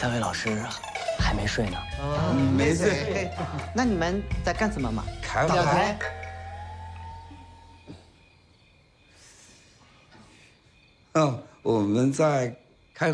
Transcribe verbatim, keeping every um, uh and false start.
三位老师还没睡呢。 嗯，没睡。 那你们在干什么嘛？ 开牌。嗯，我们在